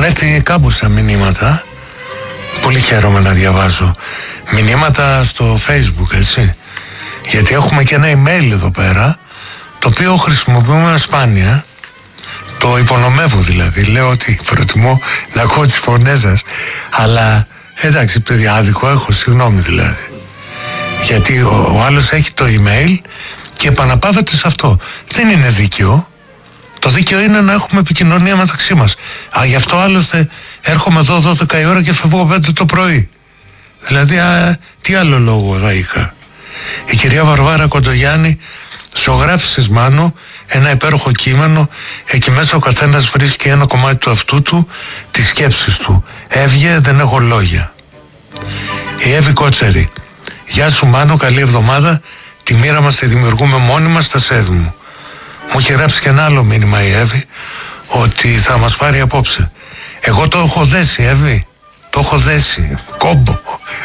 έρθει κάμποσα μηνύματα. Πολύ χαίρομαι να διαβάζω μηνύματα στο Facebook, έτσι. Γιατί έχουμε και ένα email εδώ πέρα, το οποίο χρησιμοποιούμε σπάνια. Το υπονομεύω δηλαδή. Λέω ότι προτιμώ να ακούω τις φωνές σας. Αλλά εντάξει παιδιά, άδικο έχω, συγγνώμη δηλαδή. Γιατί ο άλλος έχει το email και επαναπάβεται σε αυτό. Δεν είναι δίκαιο. Το δίκαιο είναι να έχουμε επικοινωνία μεταξύ μας. Γι' αυτό άλλωστε έρχομαι εδώ 12 η ώρα και φεύγω 5 το πρωί. Δηλαδή τι άλλο λόγο θα είχα. Η κυρία Βαρβάρα Κοντογιάννη, ζωγράφησες Μάνο ένα υπέροχο κείμενο. Εκεί μέσα ο καθένας βρίσκει ένα κομμάτι του αυτού του, τις σκέψεις του. Έβγε, δεν έχω λόγια. Η Εύη Κότσερη, γεια σου Μάνο, καλή εβδομάδα. Τη μοίρα μας τη δημιουργούμε μόνοι μας στα σέβη μου. Μου είχε γράψει και ένα άλλο μήνυμα η Εύη, ότι θα μας πάρει απόψε. Εγώ το έχω δέσει, Εύη. Το έχω δέσει. Κόμπο.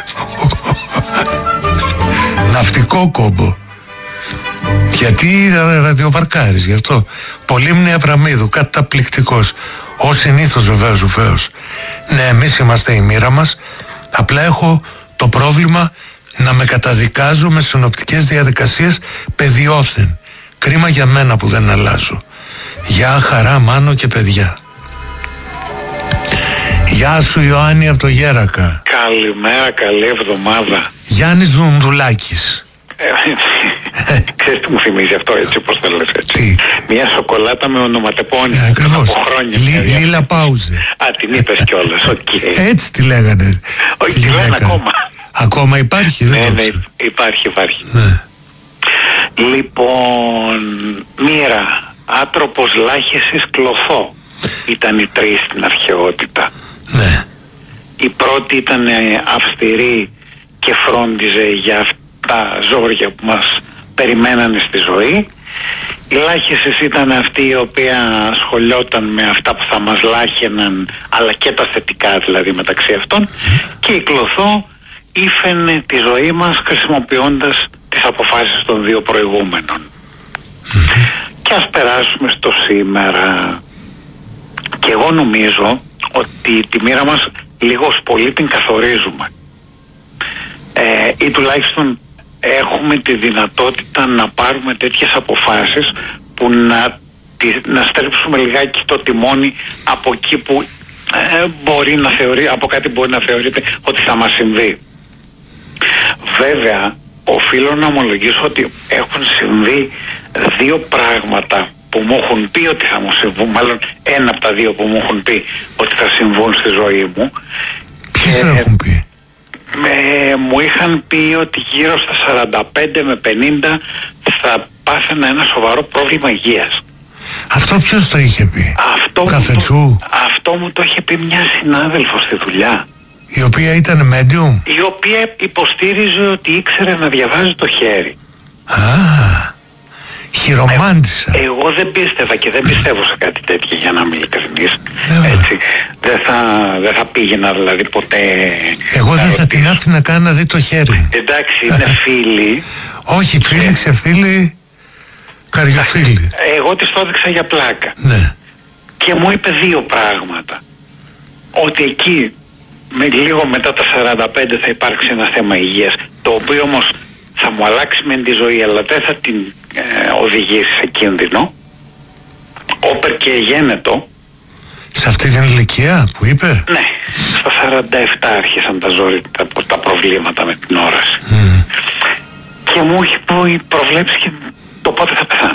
Ναυτικό κόμπο. Γιατί ραδιοπαρκάρεις, γι' αυτό. Πολύμνη Αβραμίδου, καταπληκτικός. Ως συνήθως βεβαίως. Ναι, εμείς είμαστε η μοίρα μας. Απλά έχω το πρόβλημα να με καταδικάζω με συνοπτικές διαδικασίες παιδιόθεν. Κρίμα για μένα που δεν αλλάζω. Γεια, χαρά, Μάνο και παιδιά. Γεια σου Ιωάννη από το Γέρακα. Καλημέρα, καλή εβδομάδα. Γιάννης Δουνδουλάκης. Ξέρεις τι μου θυμίζει αυτό, έτσι όπως το λες, έτσι. Τι? Μια σοκολάτα με ονοματεπώνυμο. Ακριβώς. Από χρόνια. Λίλα Πάουζε. Την είπες κιόλας, οκ. Έτσι τη λέγανε. Όχι, τη λένε ακόμα. Ακόμα υπάρχει, δεν ναι, υπάρχει. Ναι. Λοιπόν, μοίρα, άτροπος λάχεσης κλωθώ. Ήταν οι τρεις στην αρχαιότητα. Ναι. Η πρώτη ήταν αυστηρή και φρόντιζε για αυτά ζόρια που μας περιμένανε στη ζωή. Η λάχεσης ήταν αυτή η οποία ασχολιόταν με αυτά που θα μας λάχαιναν, αλλά και τα θετικά δηλαδή μεταξύ αυτών. Και η κλωθώ ήφαινε τη ζωή μας χρησιμοποιώντας τις αποφάσεις των δύο προηγούμενων. Και ας περάσουμε στο σήμερα. Και εγώ νομίζω ότι τη μοίρα μας λίγο πολύ την καθορίζουμε. Ή τουλάχιστον έχουμε τη δυνατότητα να πάρουμε τέτοιες αποφάσεις που να στρέψουμε λιγάκι το τιμόνι από εκεί που από κάτι μπορεί να θεωρείται ότι θα μας συμβεί. Βέβαια, οφείλω να ομολογήσω ότι έχουν συμβεί δύο πράγματα που μου έχουν πει ότι θα μου συμβούν, μάλλον ένα από τα δύο που μου έχουν πει ότι θα συμβούν στη ζωή μου. Ποιες δεν έχουν πει? Μου είχαν πει ότι γύρω στα 45 με 50 θα πάθαινα ένα σοβαρό πρόβλημα υγείας. Αυτό ποιος το είχε πει? Καφετσού? Αυτό μου το είχε πει μια συνάδελφος στη δουλειά. Η οποία ήταν medium? Η οποία υποστήριζε ότι ήξερε να διαβάζει το χέρι. Χειρομάντισα. Εγώ δεν πίστευα και δεν πιστεύω σε κάτι τέτοιο, για να είμαι ειλικρινής. Έτσι. Δεν θα πήγαινα δηλαδή ποτέ. Εγώ δεν θα την άφηνα καν να δει το χέρι μου. Εντάξει, είναι φίλοι. Όχι, φίλοι, ξεφίλοι, καριοφίλοι. Εγώ της το έδειξα για πλάκα. Ναι. Και μου είπε δύο πράγματα. Ότι εκεί λίγο μετά τα 45 θα υπάρξει ένα θέμα υγείας, το οποίο όμως θα μου αλλάξει μεν τη ζωή, αλλά δεν θα την οδηγήσει σε κίνδυνο. Όπερ και γένετο. Σε αυτή την ηλικία που είπε? Ναι, στα 47 άρχισαν τα προβλήματα με την όραση. Και μου έχει προβλέψει και το πότε θα πεθάνω.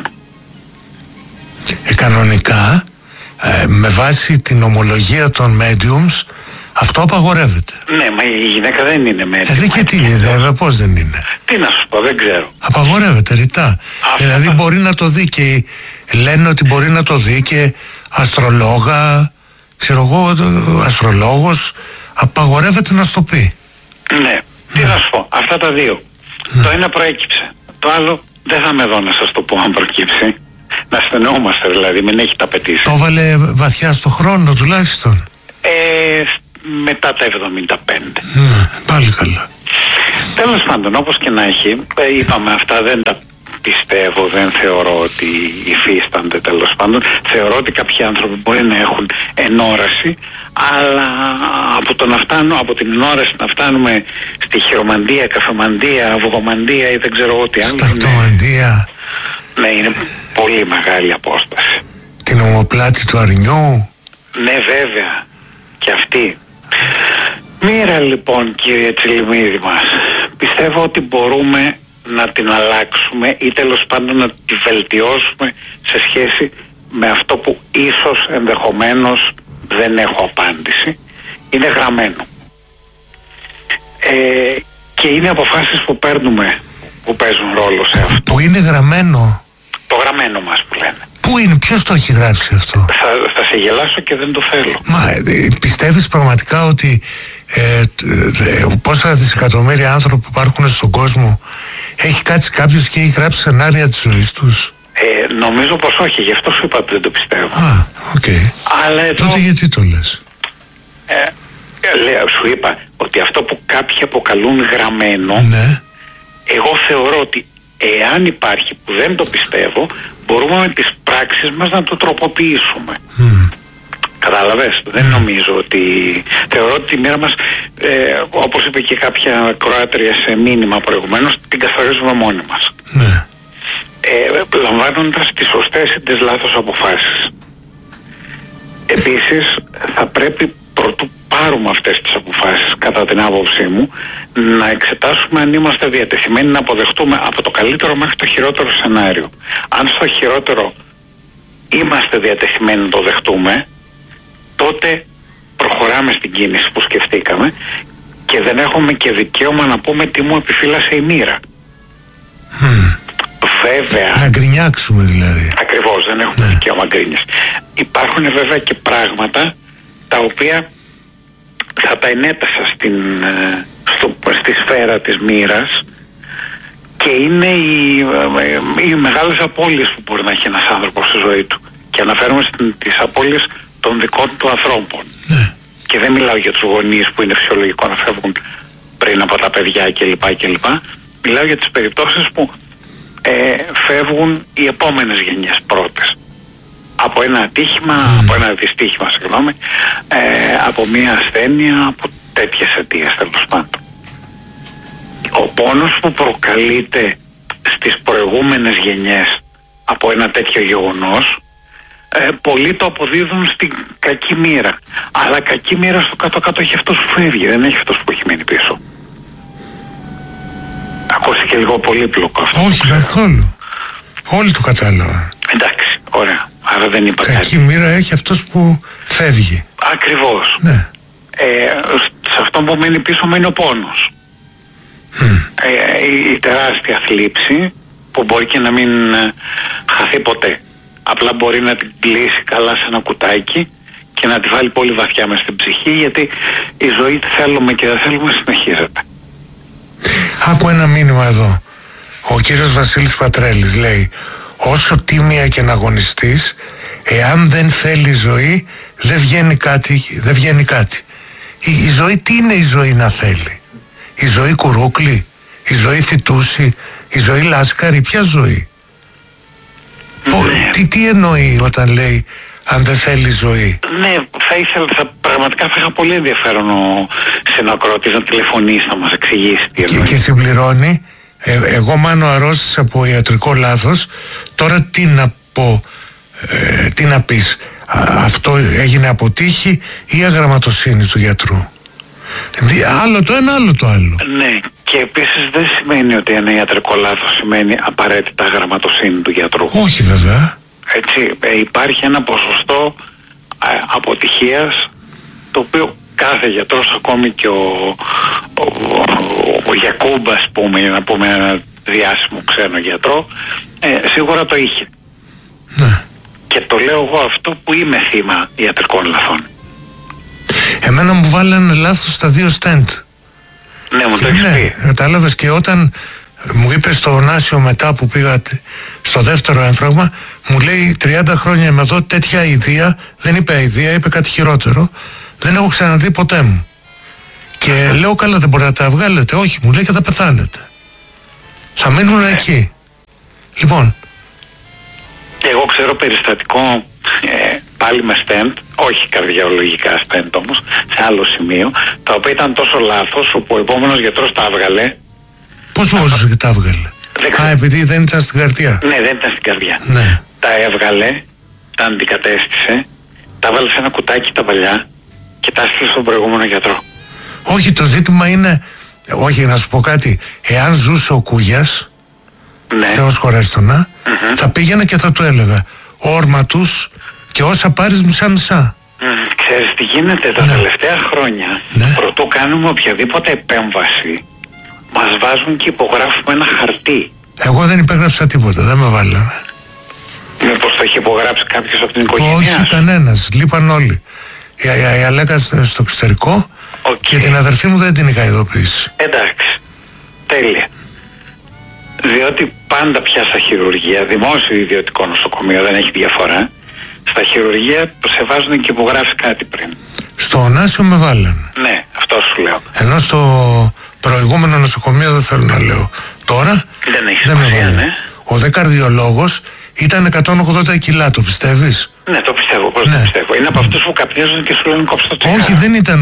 Κανονικά, με βάση την ομολογία των mediums, αυτό απαγορεύεται. Ναι, μα η γυναίκα δεν είναι medium. Και τι, πώς δεν είναι? Τι να σου πω, δεν ξέρω. Απαγορεύεται ρητά. Δηλαδή μπορεί να το δει και λένε ότι μπορεί να το δει και αστρολόγα, ξέρω εγώ, αστρολόγος, απαγορεύεται να στο πει. Ναι, τι να σου πω, αυτά τα δύο. Το ένα προέκυψε, το άλλο δεν θα με δω να σας το πω αν προκύψει. Να στενόμαστε δηλαδή, μην έχει τα απαιτήσει. Το έβαλε βαθιά στο χρόνο τουλάχιστον? Μετά τα 75. Ναι, πάλι καλά. Τέλος πάντων, όπως και να έχει, είπαμε αυτά δεν τα πιστεύω, δεν θεωρώ ότι υφίστανται τέλος πάντων. Θεωρώ ότι κάποιοι άνθρωποι μπορεί να έχουν ενόραση, αλλά από την ενόραση να φτάνουμε στη χειρομαντία, καφεμαντία, αυγομαντία ή δεν ξέρω εγώ τι άλλο. Σταχτομαντία. Ναι, είναι πολύ μεγάλη απόσταση. Την ομοπλάτη του αρνιού. Ναι, βέβαια. Και αυτή. Μοίρα λοιπόν, κύριε Τσιλιμίδη μας, πιστεύω ότι μπορούμε να την αλλάξουμε ή τέλος πάντων να τη βελτιώσουμε σε σχέση με αυτό που ίσως ενδεχομένως δεν έχω απάντηση. Είναι γραμμένο. Και είναι αποφάσεις που παίρνουμε που παίζουν ρόλο σε αυτό. Που είναι γραμμένο. Το γραμμένο μας που λένε. Πού είναι, ποιος το έχει γράψει αυτό? Θα σε γελάσω και δεν το θέλω. Μα πιστεύεις πραγματικά ότι πόσα δισεκατομμύρια άνθρωποι που υπάρχουν στον κόσμο έχει κάτσει κάποιος και έχει γράψει σενάρια της ζωής τους? Νομίζω πως όχι, γι' αυτό σου είπα ότι δεν το πιστεύω. Οκ. Αλλά τότε γιατί το λες? Σου είπα ότι αυτό που κάποιοι αποκαλούν γραμμένο, ναι. Εγώ θεωρώ ότι εάν υπάρχει, που δεν το πιστεύω, μπορούμε με τις πράξεις μας να το τροποποιήσουμε. Κατάλαβες, δεν νομίζω ότι... Θεωρώ ότι η μοίρα μας, όπως είπε και κάποια Κροάτρια σε μήνυμα προηγουμένως, την καθορίζουμε μόνοι μας. Ναι. Λαμβάνοντας τις σωστές ή τις λάθος αποφάσεις. Επίσης, θα πρέπει πρωτού πάρουμε αυτές τις αποφάσεις, κατά την άποψή μου, να εξετάσουμε αν είμαστε διατεθειμένοι να αποδεχτούμε από το καλύτερο μέχρι το χειρότερο σενάριο. Αν στο χειρότερο είμαστε διατεθειμένοι να το δεχτούμε, τότε προχωράμε στην κίνηση που σκεφτήκαμε και δεν έχουμε και δικαίωμα να πούμε τι μου επιφύλασε η μοίρα. Βέβαια... Να γκρινιάξουμε δηλαδή. Ακριβώς, δεν έχουμε δικαίωμα γκρίνιας. Υπάρχουν βέβαια και πράγματα τα οποία θα τα ενέτασα στη σφαίρα της μοίρας και είναι οι μεγάλες απώλειες που μπορεί να έχει ένας άνθρωπος στη ζωή του. Και αναφέρομαι στις απώλειες των δικών του ανθρώπων. Ναι. Και δεν μιλάω για τους γονείς που είναι φυσιολογικό να φεύγουν πριν από τα παιδιά κλπ. Μιλάω για τις περιπτώσεις που φεύγουν οι επόμενες γενιές πρώτες. Από ένα ατύχημα, από ένα δυστύχημα, από μια ασθένεια, από τέτοιες αιτίες τέλος πάντων. Ο πόνος που προκαλείται στις προηγούμενες γενιές από ένα τέτοιο γεγονός, πολλοί το αποδίδουν στην κακή μοίρα. Αλλά κακή μοίρα στο κάτω-κάτω έχει αυτός που φεύγει, δεν έχει αυτός που έχει μείνει πίσω. Ακούστηκε λίγο πολύπλοκο αυτό. Όχι, καθόλου. Όλοι το κατάλαβα. Εντάξει, ωραία. Άρα δεν είπα κάτι. Κακή μοίρα έχει αυτός που φεύγει. Ακριβώς. Ναι. Σε αυτό που μένει πίσω μένει ο πόνος. Η τεράστια θλίψη που μπορεί και να μην χαθεί ποτέ. Απλά μπορεί να την κλείσει καλά σε ένα κουτάκι και να τη βάλει πολύ βαθιά μες στην ψυχή, γιατί η ζωή θέλουμε και δεν θέλουμε συνεχίζεται. Άκου ένα μήνυμα εδώ. Ο κύριος Βασίλης Πατρέλης λέει: όσο τίμια και να αγωνιστείς, εάν δεν θέλει ζωή, δεν βγαίνει κάτι. Η ζωή, τι είναι η ζωή να θέλει? Η ζωή κουρούκλη, η ζωή φυτούση, η ζωή λάσκαρη, ποια ζωή? Τι εννοεί όταν λέει αν δεν θέλει ζωή? Ναι, πραγματικά θα είχα πολύ ενδιαφέρον ο συνακρότης να τηλεφωνήσει να μας εξηγήσει τι εννοεί. Και συμπληρώνει: εγώ Μάνο αρρώστησα από ιατρικό λάθος, τώρα τι να πω, τι να πεις, αυτό έγινε από τύχη ή αγραμματοσύνη του γιατρού? Άλλο το ένα, άλλο το άλλο. Ναι, και επίσης δεν σημαίνει ότι ένα ιατρικό λάθος σημαίνει απαραίτητα αγραμματοσύνη του γιατρού. Όχι βέβαια. Έτσι, υπάρχει ένα ποσοστό αποτυχίας, το οποίο κάθε γιατρός, ακόμη και ο Γιακούμπ, ας πούμε, για να πούμε ένα διάσημο ξένο γιατρό, σίγουρα το είχε. Ναι. Και το λέω εγώ αυτό που είμαι θύμα ιατρικών λαθών. Εμένα μου βάλανε λάθος στα 2 στέντ. Ναι, μου το έχεις πει. Κατάλαβες, και όταν μου είπε στο Νάσιο μετά που πήγα στο δεύτερο έμφραγμα, μου λέει 30 χρόνια είμαι εδώ, τέτοια ιδέα, δεν είπε αηδία, είπε κάτι χειρότερο, δεν έχω ξαναδεί ποτέ μου. Και λέω: καλά, δεν μπορεί να τα βγάλετε? Όχι, μου λέει, και θα πεθάνετε. Θα μείνουν εκεί. Λοιπόν. Εγώ ξέρω περιστατικό πάλι με στέντ, όχι καρδιολογικά στέντ όμως, σε άλλο σημείο, τα οποία ήταν τόσο λάθος, όπου ο επόμενος γιατρός τα έβγαλε. Πώς μπορούσε και τα έβγαλε? Επειδή δεν ήταν στην καρδιά. Ναι, δεν ήταν στην καρδιά. Ναι. Τα έβγαλε, τα αντικατέστησε, τα έβαλε σε ένα κουτάκι τα παλιά και τα έστειλε στον προηγούμενο γιατρό. Όχι, το ζήτημα είναι, όχι, να σου πω κάτι, εάν ζούσε ο Κούγιας, ναι, Θεός χωρέστονα, θα πήγαινα και θα του έλεγα όρμα τους και όσα πάρεις μισά-μισά. Ξέρεις τι γίνεται τα τελευταία χρόνια, προτού κάνουμε οποιαδήποτε επέμβαση, μας βάζουν και υπογράφουμε ένα χαρτί. Εγώ δεν υπέγραψα τίποτα, δεν με βάλανε. Μήπως το έχει υπογράψει κάποιος από την οικογένειά Όχι, σου? κανένας, λείπαν όλοι. Η Αλέκα στο εξωτερικό και την αδερφή μου δεν την είχα ειδοποιήσει. Εντάξει, τέλεια. Διότι πάντα πια στα χειρουργεία, δημόσιο ή ιδιωτικό νοσοκομείο, δεν έχει διαφορά, στα χειρουργεία σε βάζουν και υπογράφει κάτι πριν. Στο Ωνάσιο με βάλανε. Ναι, αυτό σου λέω. Ενώ στο προηγούμενο νοσοκομείο, δεν θέλω να λέω τώρα, δεν έχει δεν σημασία, ναι. Ο δε καρδιολόγος ήταν 180 κιλά, το πιστεύεις? Ναι, το πιστεύω, πώς το πιστεύω. Είναι από αυτούς που καπνίζουν και σου λένε κόψε το τσιγάρο. Όχι, δεν ήταν.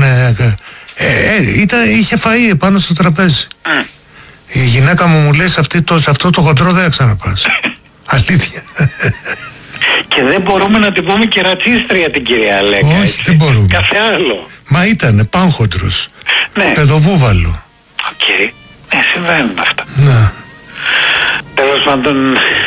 Είχε φαΐ επάνω στο τραπέζι. Η γυναίκα μου λέει σε αυτό το χοντρό δεν θα ξαναπάς. Αλήθεια. Και δεν μπορούμε να την πούμε και ρατσίστρια την κυρία Αλέκα. Όχι, έτσι. δεν μπορούμε. Κάθε άλλο. Μα ήτανε πάνχοντρος. Ναι. Παιδοβούβαλο. Οκ. Συμβαίνουν αυτά. Ναι. Τέλος πάντων,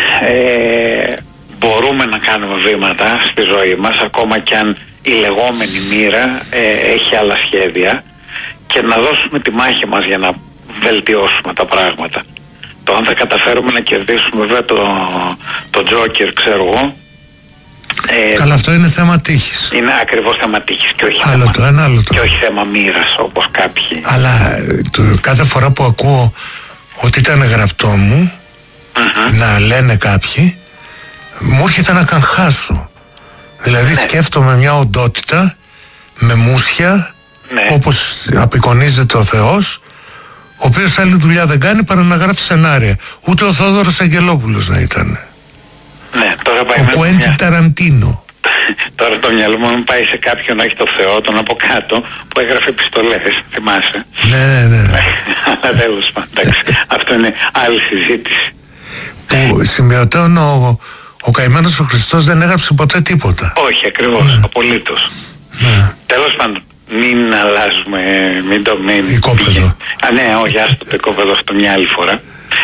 μπορούμε να κάνουμε βήματα στη ζωή μας, ακόμα κι αν η λεγόμενη μοίρα έχει άλλα σχέδια, και να δώσουμε τη μάχη μας για να βελτιώσουμε τα πράγματα. Το αν θα καταφέρουμε να κερδίσουμε βέβαια το Τζόκερ, ξέρω εγώ. Καλά, αυτό είναι θέμα τύχης. Είναι ακριβώς θέμα τύχης και όχι άλλο θέμα, και όχι θέμα μοίρας όπως κάποιοι. Αλλά κάθε φορά που ακούω ότι ήταν γραπτό μου, να λένε κάποιοι, μου έρχεται να καγχάσω. Δηλαδή σκέφτομαι μια οντότητα με μουσια, όπως απεικονίζεται ο Θεός, ο οποίος άλλη δουλειά δεν κάνει παρά να γράφει σενάρια. Ούτε ο Θόδωρος Αγγελόπουλος να ήταν. Ναι, τώρα πάει ο Κουέντιν Ταραντίνο. Τώρα το μυαλό μου πάει σε κάποιον, έχει το Θεό, τον από κάτω, που έγραφε επιστολές, θυμάσαι? Ναι. Αλλά τέλος πάντων, αυτό είναι άλλη συζήτηση. Που σημειωτώνω, ο καημένος ο Χριστός δεν έγραψε ποτέ τίποτα. Όχι, ακριβώς, απολύτως. Τέλος πάντων, μην αλλάζουμε, μην το οικόπεδο. Ναι, όχι, άστο το οικόπεδο αυτό μια άλλη φορά.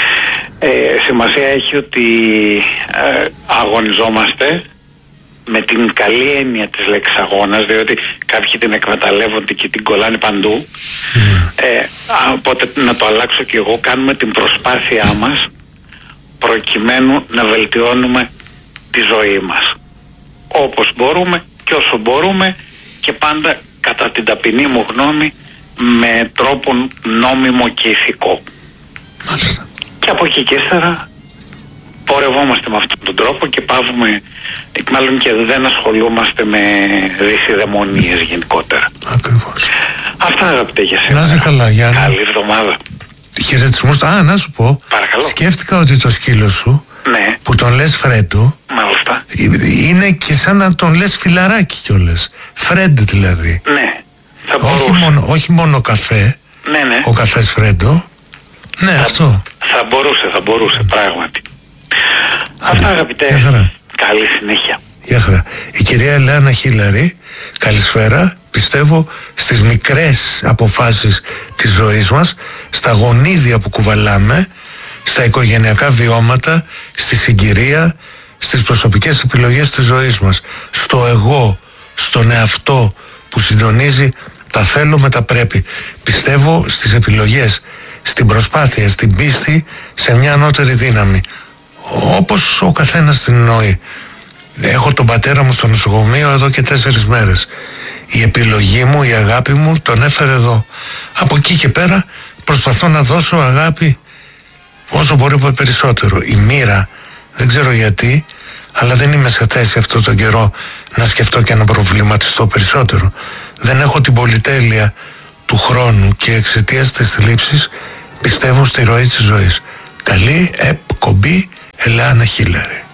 Σημασία έχει ότι αγωνιζόμαστε με την καλή έννοια της λέξης αγώνας, διότι κάποιοι την εκμεταλλεύονται και την κολλάνε παντού. Οπότε να το αλλάξω και εγώ, κάνουμε την προσπάθειά μας προκειμένου να βελτιώνουμε τη ζωή μας όπως μπορούμε και όσο μπορούμε, και πάντα κατά την ταπεινή μου γνώμη με τρόπο νόμιμο και ηθικό. Μάλιστα. Και από εκεί και ύστερα πορευόμαστε με αυτόν τον τρόπο και πάβουμε, μάλλον και δεν ασχολούμαστε με δυσιδαιμονίες γενικότερα. Ακριβώς. Αυτά, αγαπητέ, για σήμερα. Να είσαι καλά, Γιάννη. Καλή εβδομάδα. Χαιρετισμούς. Να σου πω. Παρακαλώ. Σκέφτηκα ότι το σκύλο σου, που τον λες Φρέντο, μάλιστα, είναι και σαν να τον λες φιλαράκι κιόλας. Φρέντ δηλαδή. Ναι, θα μπορούσε. Όχι μόνο καφέ. Ναι. Ο καφές Φρέντο. Ναι, αυτό. Θα μπορούσε πράγματι. Αυτά, αγαπητέ. Καλή συνέχεια. Γεια χαρά. Η κυρία Ελένα Χίλαρη, καλησπέρα. Πιστεύω στις μικρές αποφάσεις της ζωής μας, στα γονίδια που κουβαλάμε, στα οικογενειακά βιώματα, στη συγκυρία, στις προσωπικές επιλογές της ζωής μας, στο εγώ, στον εαυτό που συντονίζει τα θέλω με τα πρέπει. Πιστεύω στις επιλογές, στην προσπάθεια, στην πίστη, σε μια ανώτερη δύναμη, όπως ο καθένας την εννοεί. Έχω τον πατέρα μου στο νοσοκομείο εδώ και 4 μέρες. Η επιλογή μου, η αγάπη μου τον έφερε εδώ. Από εκεί και πέρα προσπαθώ να δώσω αγάπη όσο μπορεί περισσότερο. Η μοίρα, δεν ξέρω γιατί, αλλά δεν είμαι σε θέση αυτό τον καιρό να σκεφτώ και να προβληματιστώ περισσότερο. Δεν έχω την πολυτέλεια του χρόνου και εξαιτίας της θλίψης πιστεύω στη ροή της ζωής. Καλή κομπή Ελεάνα Χίλερη.